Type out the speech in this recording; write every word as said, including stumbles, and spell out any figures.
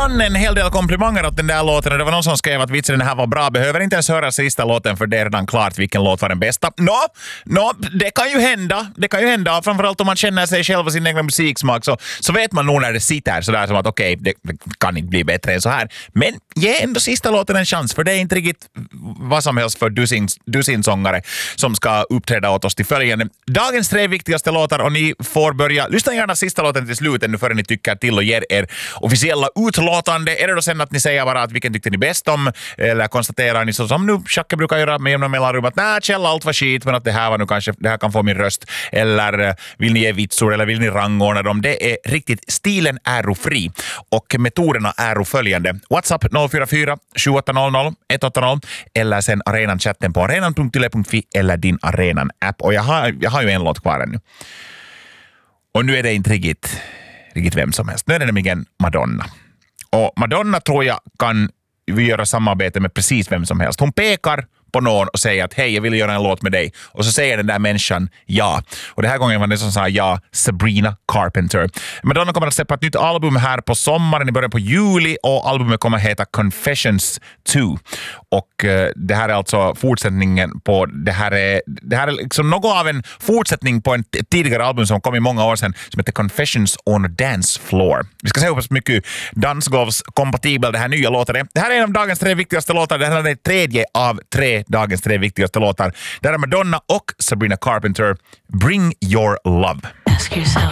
brann en hel del komplimanger åt den där låten och det var någon som skrev att vitsen den här var bra. Behöver inte ens höra sista låten för det är redan klart vilken låt var den bästa. Nå, nå det kan ju hända. Det kan ju hända. Framförallt om man känner sig själv och sin egen musiksmak så, så vet man nog när det sitter sådär som att okej, okay, det kan inte bli bättre än så här. Men ge ändå sista låten en chans för det är inte riktigt vad som helst för dussin, dussinsångare som ska uppträda åt oss till följande. Dagens tre viktigaste låtar och ni får börja. Lyssna gärna sista låten till slut ännu före ni tycker till och ger er officiella utlåtande. Är det då sen att ni säger bara att vilken tyckte ni bäst om eller konstaterar ni så som nu Jacke brukar göra med jämna mellanrum att nej, källa allt var skit men att det här var nu kanske, det här kan få min röst eller vill ni ge vitsor eller vill ni rangordna dem. Det är riktigt, stilen är fri och metoderna är följande. WhatsApp noll fyra fyra sju åtta noll noll ett åtta noll eller sen arenan-chatten på arenan punkt yle punkt fi eller din arenan-app och jag har, jag har ju en låt kvar ännu. Och nu är det inte riktigt, riktigt vem som helst. Nu är det nämligen Madonna. Och Madonna tror jag kan vi göra samarbete med precis vem som helst. Hon pekar på någon och säger att hej, jag vill göra en låt med dig. Och så säger den där människan ja. Och det här gången var det som sa ja, Sabrina Carpenter. Madonna kommer att släppa ett nytt album här på sommaren i början på juli och albumet kommer att heta Confessions två. Och uh, det här är alltså fortsättningen på det här är, det här är liksom något av en fortsättning på en tidigare album som kom i många år sedan som heter Confessions on a Dance Floor. Vi ska se hur mycket dansgolvskompatibel det här nya låtar är. Det här är en av dagens tre viktigaste låtar. Det här är den tredje av tre dagens tre viktigaste låtar. Det är Madonna och Sabrina Carpenter. Bring your love. Ask yourself,